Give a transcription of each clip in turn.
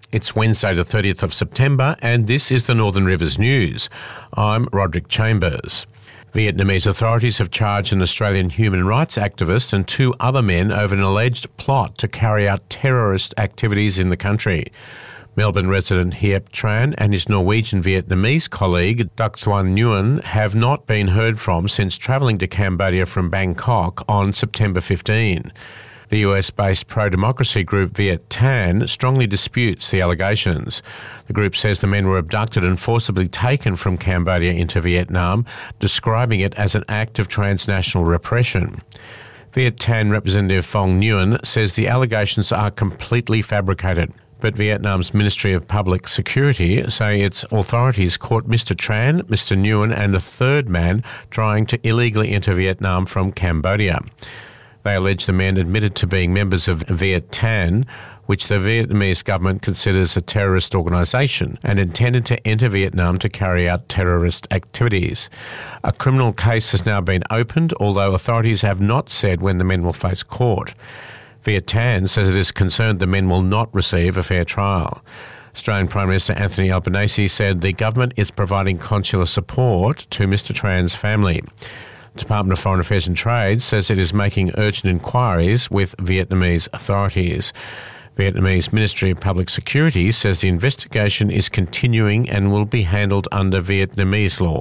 It's Wednesday the 30th of September and this is the Northern Rivers News. I'm Roderick Chambers. Vietnamese authorities have charged an Australian human rights activist and two other men over an alleged plot to carry out terrorist activities in the country. Melbourne resident Hiep Tran and his Norwegian Vietnamese colleague Duc Thuan Nguyen have not been heard from since travelling to Cambodia from Bangkok on September 15. The US-based pro-democracy group Viet Thanh strongly disputes the allegations. The group says the men were abducted and forcibly taken from Cambodia into Vietnam, describing it as an act of transnational repression. Viet Thanh representative Phong Nguyen says the allegations are completely fabricated, but Vietnam's Ministry of Public Security say its authorities caught Mr Tran, Mr Nguyen and a third man trying to illegally enter Vietnam from Cambodia. They allege the men admitted to being members of Viet Thanh, which the Vietnamese government considers a terrorist organisation, and intended to enter Vietnam to carry out terrorist activities. A criminal case has now been opened, although authorities have not said when the men will face court. Viet Thanh says it is concerned the men will not receive a fair trial. Australian Prime Minister Anthony Albanese said the government is providing consular support to Mr Tran's family. The Department of Foreign Affairs and Trade says it is making urgent inquiries with Vietnamese authorities. Vietnamese Ministry of Public Security says the investigation is continuing and will be handled under Vietnamese law.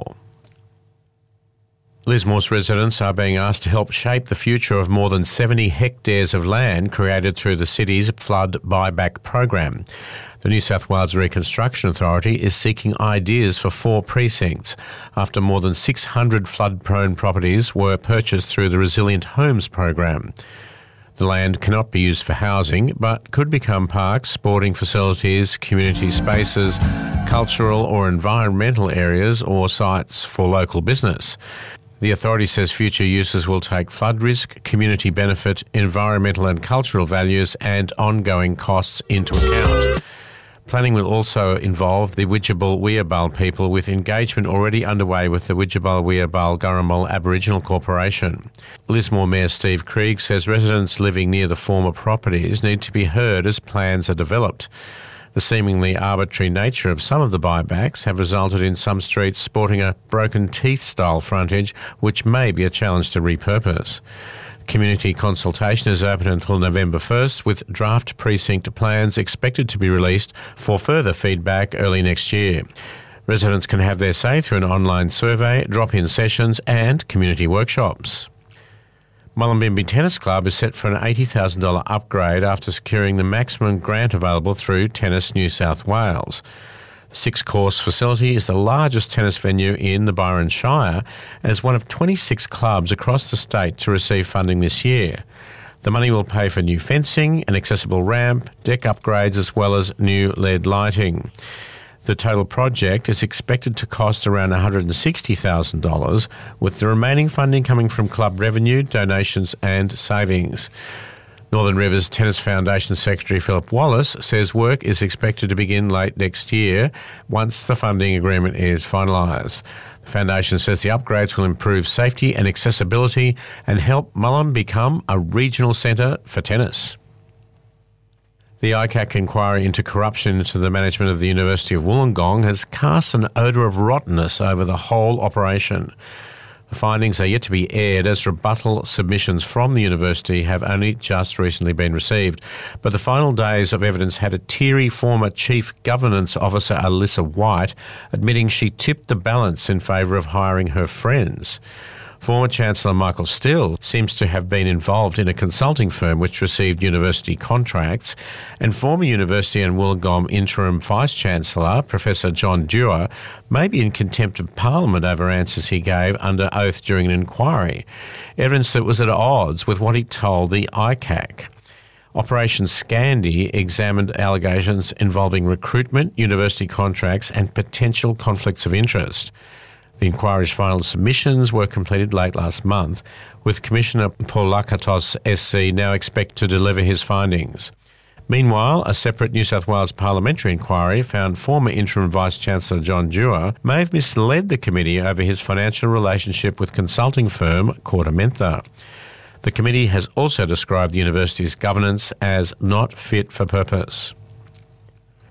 Lismore's residents are being asked to help shape the future of more than 70 hectares of land created through the city's flood buyback program. The New South Wales Reconstruction Authority is seeking ideas for 4 precincts after more than 600 flood-prone properties were purchased through the Resilient Homes program. The land cannot be used for housing, but could become parks, sporting facilities, community spaces, cultural or environmental areas or sites for local business. The authority says future uses will take flood risk, community benefit, environmental and cultural values and ongoing costs into account. Planning will also involve the Widjabul Weabal people, with engagement already underway with the Widjabul Weabal Gurrumul Aboriginal Corporation. Lismore Mayor Steve Krieg says residents living near the former properties need to be heard as plans are developed. The seemingly arbitrary nature of some of the buybacks have resulted in some streets sporting a broken teeth-style frontage, which may be a challenge to repurpose. Community consultation is open until November 1st, with draft precinct plans expected to be released for further feedback early next year. Residents can have their say through an online survey, drop-in sessions and community workshops. Mullumbimby Tennis Club is set for an $80,000 upgrade after securing the maximum grant available through Tennis New South Wales. The 6-course facility is the largest tennis venue in the Byron Shire and is one of 26 clubs across the state to receive funding this year. The money will pay for new fencing, an accessible ramp, deck upgrades as well as new LED lighting. The total project is expected to cost around $160,000, with the remaining funding coming from club revenue, donations and savings. Northern Rivers Tennis Foundation Secretary Philip Wallace says work is expected to begin late next year once the funding agreement is finalised. The foundation says the upgrades will improve safety and accessibility and help Mullumbimby become a regional centre for tennis. The ICAC inquiry into corruption into the management of the University of Wollongong has cast an odour of rottenness over the whole operation. The findings are yet to be aired as rebuttal submissions from the university have only just recently been received. But the final days of evidence had a teary former Chief Governance Officer Alyssa White admitting she tipped the balance in favour of hiring her friends. Former Chancellor Michael Still seems to have been involved in a consulting firm which received university contracts, and former University and Wollongong Interim Vice-Chancellor Professor John Dewar may be in contempt of Parliament over answers he gave under oath during an inquiry, evidence that was at odds with what he told the ICAC. Operation Scandi examined allegations involving recruitment, university contracts and potential conflicts of interest. The inquiry's final submissions were completed late last month, with Commissioner Paul Lakatos SC now expected to deliver his findings. Meanwhile, a separate New South Wales parliamentary inquiry found former Interim Vice-Chancellor John Dewar may have misled the committee over his financial relationship with consulting firm Kortamenta. The committee has also described the university's governance as not fit for purpose.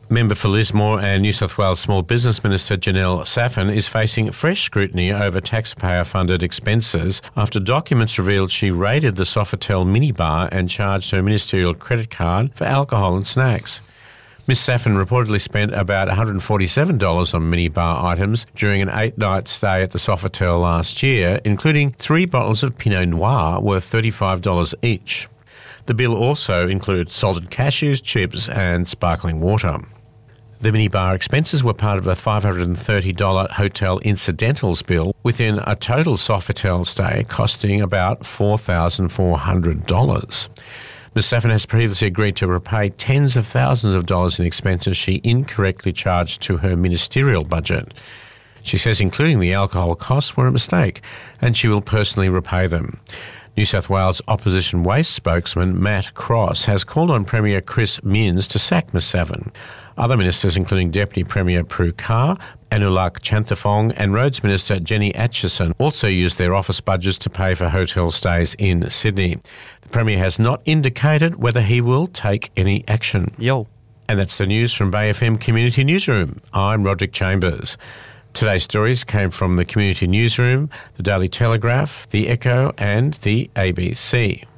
Member for Lismore and New South Wales Small Business Minister Janelle Saffin is facing fresh scrutiny over taxpayer-funded expenses after documents revealed she raided the Sofitel minibar and charged her ministerial credit card for alcohol and snacks. Ms Saffin reportedly spent about $147 on minibar items during an 8-night stay at the Sofitel last year, including 3 bottles of Pinot Noir worth $35 each. The bill also included salted cashews, chips and sparkling water. The minibar expenses were part of a $530 hotel incidentals bill within a total Sofitel stay costing about $4,400. Ms Saffin has previously agreed to repay tens of thousands of dollars in expenses she incorrectly charged to her ministerial budget. She says including the alcohol costs were a mistake and she will personally repay them. New South Wales Opposition Waste spokesman Matt Cross has called on Premier Chris Minns to sack Ms Saffin. Other ministers, including Deputy Premier Prue Car, Anulak Chanthafong and Roads Minister Jenny Atchison, also used their office budgets to pay for hotel stays in Sydney. The Premier has not indicated whether he will take any action. Yo. And that's the news from Bay FM Community Newsroom. I'm Roderick Chambers. Today's stories came from the Community Newsroom, the Daily Telegraph, the Echo and the ABC.